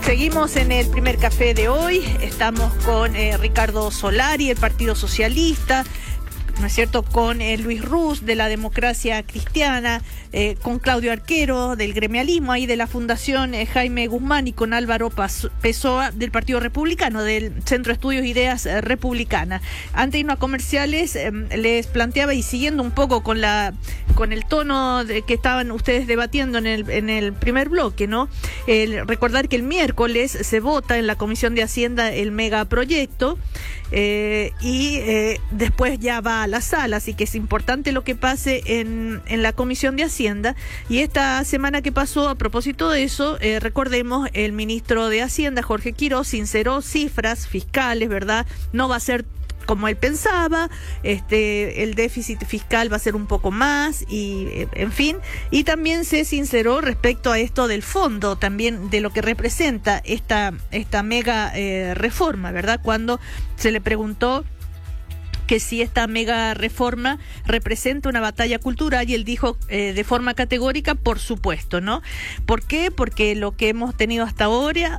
Seguimos en el primer café de hoy. Estamos con Ricardo Solari, el Partido Socialista, ¿no es cierto?, con Luis Ruz, de la Democracia Cristiana, con Claudio Arquero, del gremialismo, ahí de la Fundación Jaime Guzmán, y con Álvaro Pessoa, del Partido Republicano, del Centro de Estudios Ideas Republicanas. Antes de irnos a comerciales, les planteaba, y siguiendo un poco con el tono que estaban ustedes debatiendo en el primer bloque, ¿no? Recordar que el miércoles se vota en la Comisión de Hacienda el megaproyecto, y después ya va a la sala, así que es importante lo que pase en la Comisión de Hacienda. Y esta semana que pasó, a propósito de eso, recordemos, el ministro de Hacienda, Jorge Quiroz, sinceró cifras fiscales, ¿verdad? No va a ser como él pensaba, el déficit fiscal va a ser un poco más, y en fin, y también se sinceró respecto a esto del fondo, también de lo que representa esta mega reforma, ¿verdad? Cuando se le preguntó que si esta mega reforma representa una batalla cultural, y él dijo de forma categórica, por supuesto, ¿no? ¿Por qué? Porque lo que hemos tenido hasta ahora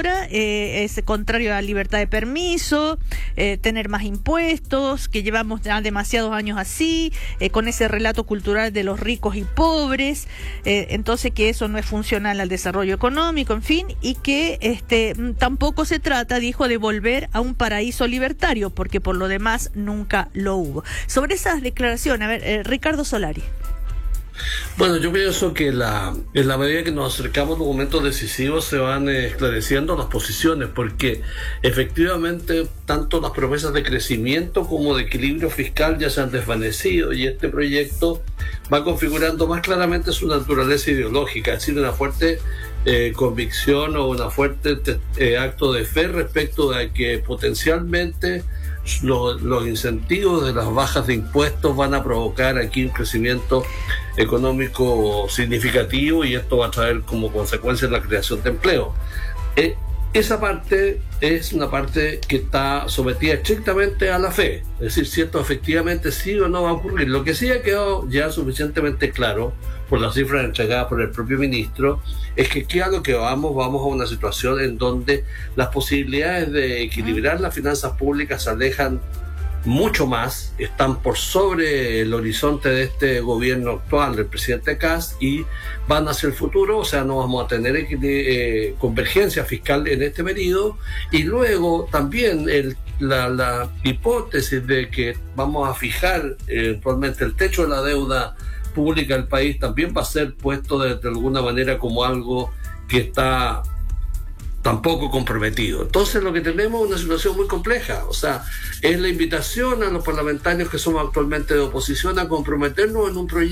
es contrario a la libertad de permiso, tener más impuestos, que llevamos ya demasiados años así, con ese relato cultural de los ricos y pobres, entonces que eso no es funcional al desarrollo económico, en fin, y que tampoco se trata, dijo, de volver a un paraíso libertario, porque por lo demás nunca lo hubo. Sobre esas declaraciones, a ver, Ricardo Solari. Bueno, yo pienso que en la medida que nos acercamos a los momentos decisivos se van esclareciendo las posiciones, porque efectivamente tanto las promesas de crecimiento como de equilibrio fiscal ya se han desvanecido, y este proyecto va configurando más claramente su naturaleza ideológica, es decir, una fuerte convicción o una fuerte acto de fe respecto de que potencialmente los incentivos de las bajas de impuestos van a provocar aquí un crecimiento económico significativo, y esto va a traer como consecuencia la creación de empleo. Esa parte es una parte que está sometida estrictamente a la fe, es decir, si esto efectivamente sí o no va a ocurrir. Lo que sí ha quedado ya suficientemente claro por las cifras entregadas por el propio ministro es que claro que vamos a una situación en donde las posibilidades de equilibrar las finanzas públicas se alejan mucho más, están por sobre el horizonte de este gobierno actual del presidente Kast, y van hacia el futuro, o sea, no vamos a tener convergencia fiscal en este periodo. Y luego también la hipótesis de que vamos a fijar eventualmente el techo de la deuda pública del país también va a ser puesto de alguna manera como algo que está tampoco comprometido. Entonces lo que tenemos es una situación muy compleja, o sea, es la invitación a los parlamentarios que somos actualmente de oposición a comprometernos en un proyecto